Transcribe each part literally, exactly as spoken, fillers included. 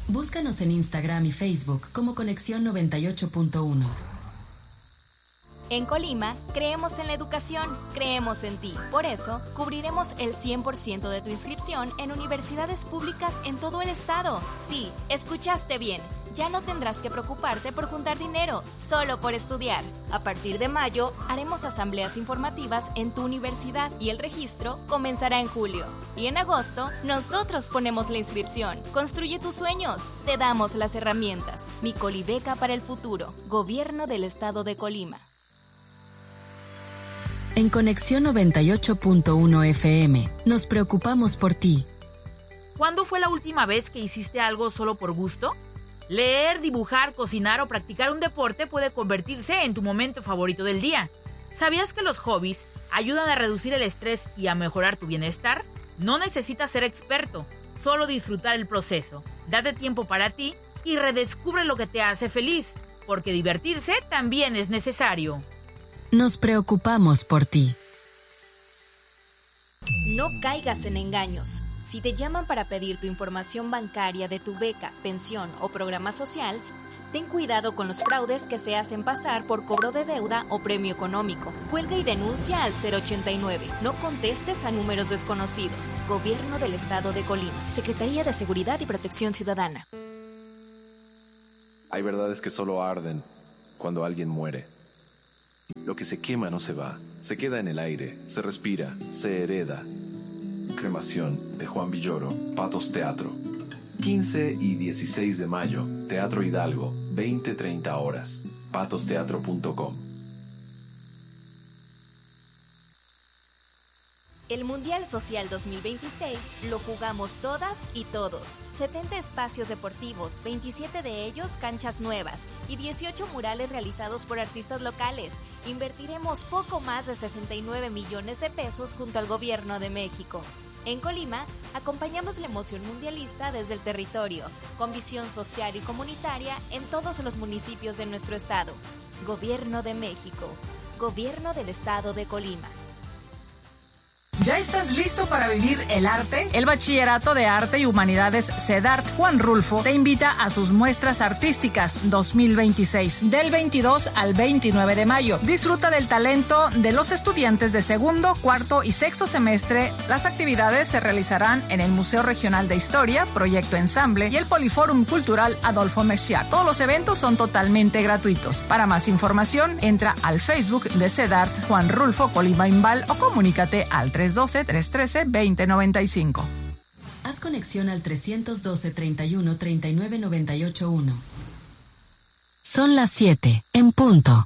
Búscanos en Instagram y Facebook como Conexión noventa y ocho punto uno. En Colima, creemos en la educación, creemos en ti. Por eso, cubriremos el cien por ciento de tu inscripción en universidades públicas en todo el estado. Sí, escuchaste bien. Ya no tendrás que preocuparte por juntar dinero, solo por estudiar. A partir de mayo, haremos asambleas informativas en tu universidad y el registro comenzará en julio. Y en agosto, nosotros ponemos la inscripción. Construye tus sueños, te damos las herramientas. Mi Colibeca para el futuro, Gobierno del Estado de Colima. En Conexión noventa y ocho punto uno F M, nos preocupamos por ti. ¿Cuándo fue la última vez que hiciste algo solo por gusto? Leer, dibujar, cocinar o practicar un deporte puede convertirse en tu momento favorito del día. ¿Sabías que los hobbies ayudan a reducir el estrés y a mejorar tu bienestar? No necesitas ser experto, solo disfrutar el proceso. Date tiempo para ti y redescubre lo que te hace feliz, porque divertirse también es necesario. Nos preocupamos por ti. No caigas en engaños. Si te llaman para pedir tu información bancaria de tu beca, pensión o programa social, ten cuidado con los fraudes que se hacen pasar por cobro de deuda o premio económico. Cuelga y denuncia al cero ochenta y nueve. No contestes a números desconocidos. Gobierno del Estado de Colima. Secretaría de Seguridad y Protección Ciudadana. Hay verdades que solo arden cuando alguien muere. Lo que se quema no se va, se queda en el aire, se respira, se hereda. Cremación de Juan Villoro, Patos Teatro. quince y dieciséis de mayo, Teatro Hidalgo, veinte a treinta horas. patos teatro punto com. El Mundial Social dos mil veintiséis lo jugamos todas y todos. setenta espacios deportivos, veintisiete de ellos canchas nuevas y dieciocho murales realizados por artistas locales. Invertiremos poco más de sesenta y nueve millones de pesos junto al Gobierno de México. En Colima, acompañamos la emoción mundialista desde el territorio, con visión social y comunitaria en todos los municipios de nuestro estado. Gobierno de México. Gobierno del Estado de Colima. ¿Ya estás listo para vivir el arte? El Bachillerato de Arte y Humanidades CEDART Juan Rulfo te invita a sus muestras artísticas dos mil veintiséis, del veintidós al veintinueve de mayo. Disfruta del talento de los estudiantes de segundo, cuarto y sexto semestre. Las actividades se realizarán en el Museo Regional de Historia, Proyecto Ensamble y el Poliforum Cultural Adolfo Mexiac. Todos los eventos son totalmente gratuitos. Para más información, entra al Facebook de CEDART Juan Rulfo Colima Imbal o comunícate al tres doce, tres trece, veinte noventa y cinco. Haz conexión al trescientos doce, treinta y uno, treinta y nueve, noventa y ocho uno. Son las siete, en punto.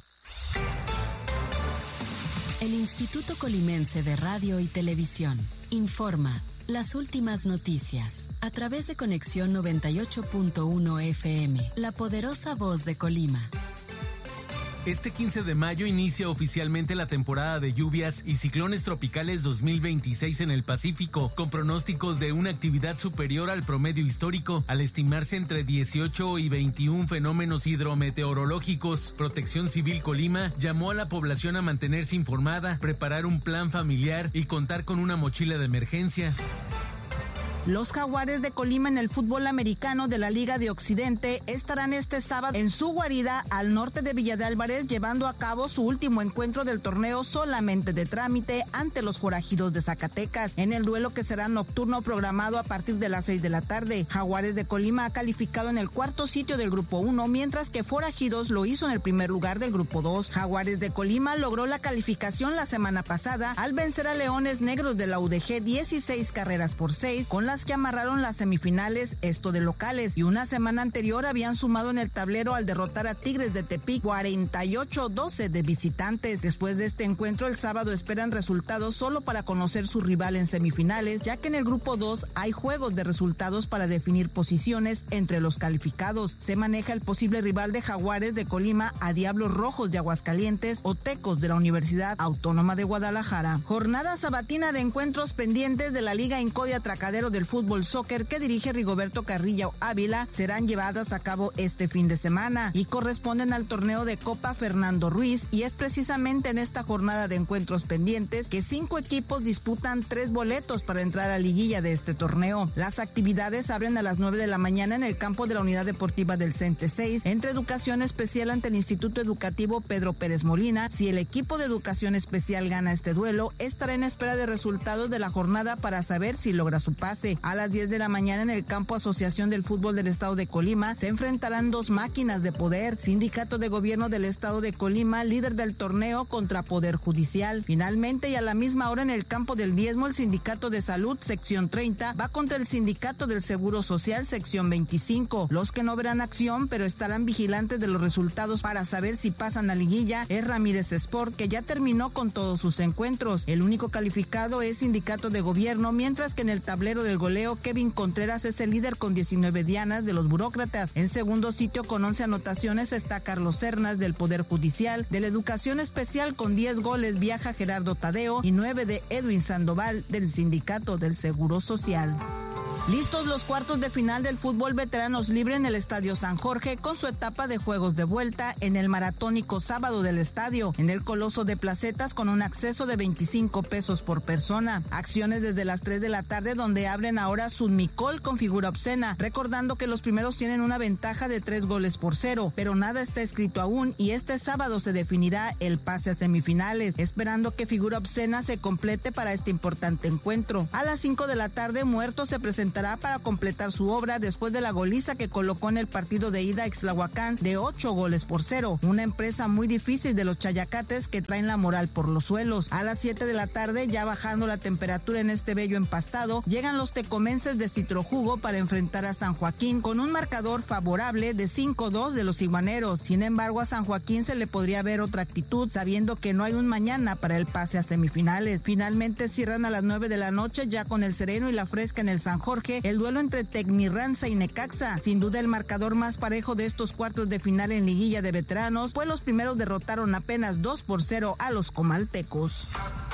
El Instituto Colimense de Radio y Televisión informa las últimas noticias a través de Conexión noventa y ocho punto uno F M, la poderosa voz de Colima. Este quince de mayo inicia oficialmente la temporada de lluvias y ciclones tropicales dos mil veintiséis en el Pacífico, con pronósticos de una actividad superior al promedio histórico, al estimarse entre dieciocho y veintiún fenómenos hidrometeorológicos. Protección Civil Colima llamó a la población a mantenerse informada, preparar un plan familiar y contar con una mochila de emergencia. Los Jaguares de Colima en el fútbol americano de la Liga de Occidente estarán este sábado en su guarida al norte de Villa de Álvarez, llevando a cabo su último encuentro del torneo solamente de trámite ante los Forajidos de Zacatecas, en el duelo que será nocturno programado a partir de las seis de la tarde. Jaguares de Colima ha calificado en el cuarto sitio del grupo uno, mientras que Forajidos lo hizo en el primer lugar del grupo dos. Jaguares de Colima logró la calificación la semana pasada al vencer a Leones Negros de la U D G dieciséis carreras por seis, con la que amarraron las semifinales, esto de locales, y una semana anterior habían sumado en el tablero al derrotar a Tigres de Tepic cuarenta y ocho a doce de visitantes. Después de este encuentro, el sábado esperan resultados solo para conocer su rival en semifinales, ya que en el grupo dos hay juegos de resultados para definir posiciones entre los calificados. Se maneja el posible rival de Jaguares de Colima a Diablos Rojos de Aguascalientes o Tecos de la Universidad Autónoma de Guadalajara. Jornada sabatina de encuentros pendientes de la Liga Incodia Atracadero del del fútbol soccer que dirige Rigoberto Carrillo Ávila serán llevadas a cabo este fin de semana y corresponden al torneo de Copa Fernando Ruiz, y es precisamente en esta jornada de encuentros pendientes que cinco equipos disputan tres boletos para entrar a liguilla de este torneo. Las actividades abren a las nueve de la mañana en el campo de la Unidad Deportiva del CENTE seis, entre Educación Especial ante el Instituto Educativo Pedro Pérez Molina. Si el equipo de Educación Especial gana este duelo, estará en espera de resultados de la jornada para saber si logra su pase. A las diez de la mañana en el campo Asociación del Fútbol del Estado de Colima se enfrentarán dos máquinas de poder, Sindicato de Gobierno del Estado de Colima, líder del torneo, contra Poder Judicial. Finalmente, y a la misma hora en el campo del Diezmo, el Sindicato de Salud, sección treinta, va contra el Sindicato del Seguro Social, sección veinticinco. Los que no verán acción, pero estarán vigilantes de los resultados para saber si pasan a liguilla, es Ramírez Sport, que ya terminó con todos sus encuentros. El único calificado es Sindicato de Gobierno, mientras que en el tablero del goleo, Kevin Contreras es el líder con diecinueve dianas de los burócratas. En segundo sitio con once anotaciones está Carlos Cernas del Poder Judicial. De la Educación Especial con diez goles viaja Gerardo Tadeo y nueve de Edwin Sandoval del Sindicato del Seguro Social. Listos los cuartos de final del fútbol veteranos libre en el Estadio San Jorge, con su etapa de juegos de vuelta en el maratónico sábado del estadio, en el Coloso de Placetas, con un acceso de veinticinco pesos por persona. Acciones desde las tres de la tarde, donde abren ahora Sunmicol con figura obscena, recordando que los primeros tienen una ventaja de tres goles por cero, pero nada está escrito aún, y este sábado se definirá el pase a semifinales, esperando que figura obscena se complete para este importante encuentro. A las cinco de la tarde, Muerto se presentará para completar su obra después de la goliza que colocó en el partido de ida a Ixtlahuacán de ocho goles por cero, una empresa muy difícil de los chayacates que traen la moral por los suelos. A las siete de la tarde, ya bajando la temperatura en este bello empastado, llegan los tecomenses de Citrojugo para enfrentar a San Joaquín con un marcador favorable de cinco dos de los iguaneros. Sin embargo, a San Joaquín se le podría ver otra actitud, sabiendo que no hay un mañana para el pase a semifinales. Finalmente cierran a las nueve de la noche, ya con el sereno y la fresca en el San Jorge, el duelo entre Tecnirranza y Necaxa. Sin duda el marcador más parejo de estos cuartos de final en liguilla de veteranos, pues los primeros derrotaron apenas dos por cero a los comaltecos.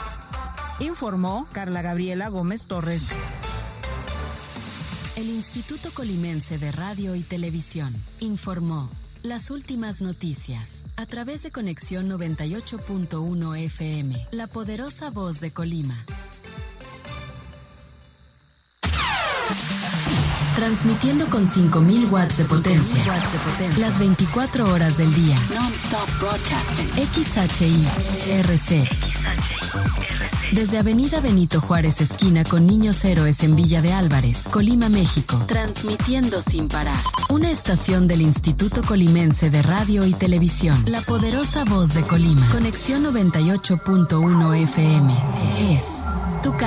Informó Carla Gabriela Gómez Torres. El Instituto Colimense de Radio y Televisión informó las últimas noticias a través de Conexión noventa y ocho punto uno F M, la poderosa voz de Colima. Transmitiendo con cinco mil watts de potencia, watts de potencia, las veinticuatro horas del día. X H I R C. Desde Avenida Benito Juárez, esquina con Niños Héroes en Villa de Álvarez, Colima, México. Transmitiendo sin parar. Una estación del Instituto Colimense de Radio y Televisión. La poderosa voz de Colima. Conexión noventa y ocho punto uno F M. Es tu casa.